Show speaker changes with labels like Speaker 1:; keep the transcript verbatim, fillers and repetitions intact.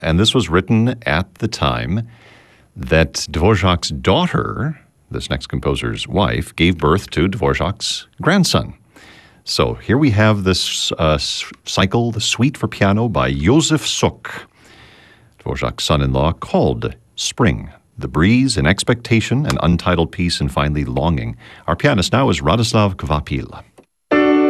Speaker 1: And this was written at the time that Dvorak's daughter, this next composer's wife, gave birth to Dvorak's grandson. So here we have this uh, cycle, the Suite for Piano by Josef Suk, Dvorak's son-in-law, called Spring, The Breeze in Expectation, an untitled piece, and finally Longing. Our pianist now is Radoslav Kvapil.